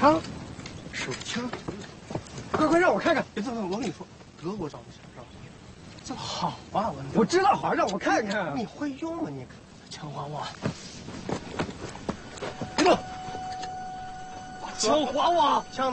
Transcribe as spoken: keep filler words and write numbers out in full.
枪，手枪，快快让我看看！ 别走走，我跟你说，德国长枪是吧？这好啊，我我知道好，让我看看。 你会用吗？你枪还我！ 别动！ 枪还我！枪呢？